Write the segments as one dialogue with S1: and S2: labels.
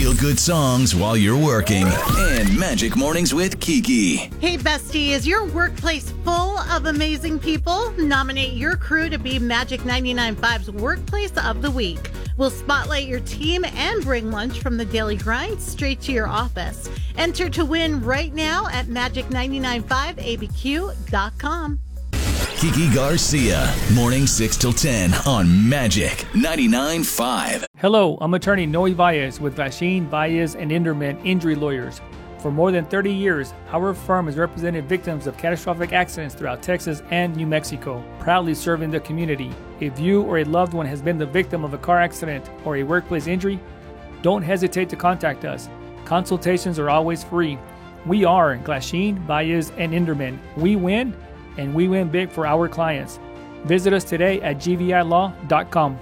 S1: Feel-good songs while you're working. And Magic Mornings with Kiki.
S2: Hey, bestie, is your workplace full of amazing people? Nominate your crew to be Magic 99.5's Workplace of the Week. We'll spotlight your team and bring lunch from the daily grind straight to your office. Enter to win right now at magic995abq.com.
S1: Kiki Garcia, morning 6 till 10 on Magic 99.5.
S3: Hello, I'm attorney Noe Valles with Glasheen, Valles, and Inderman Injury Lawyers. For more than 30 years, our firm has represented victims of catastrophic accidents throughout Texas and New Mexico, proudly serving the community. If you or a loved one has been the victim of a car accident or a workplace injury, don't hesitate to contact us. Consultations are always free. We are Glasheen, Valles, and Inderman. We win, and we win big for our clients. Visit us today at gvilaw.com.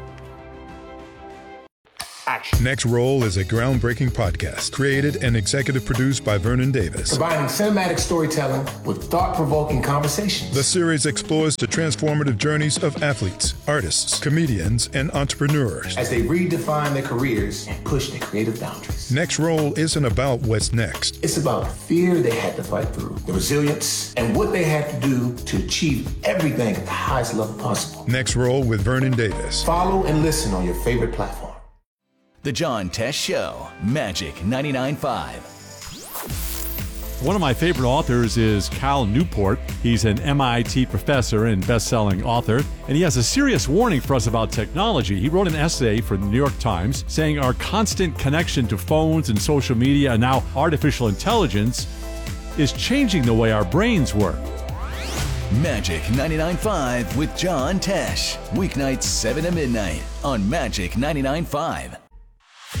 S4: Next Roll is a groundbreaking podcast created and executive produced by Vernon Davis.
S5: Combining cinematic storytelling with thought-provoking conversations.
S4: The series explores the transformative journeys of athletes, artists, comedians, and entrepreneurs
S5: as they redefine their careers and push their creative boundaries.
S4: Next Roll isn't about what's next.
S5: It's about the fear they had to fight through, the resilience, and what they had to do to achieve everything at the highest level possible.
S4: Next Roll with Vernon Davis.
S5: Follow and listen on your favorite platform.
S1: The John Tesh Show, Magic 99.5.
S6: One of my favorite authors is Cal Newport. He's an MIT professor and best-selling author, and he has a serious warning for us about technology. He wrote an essay for the New York Times saying our constant connection to phones and social media and now artificial intelligence is changing the way our brains work.
S1: Magic 99.5 with John Tesh. Weeknights 7 to midnight on Magic 99.5.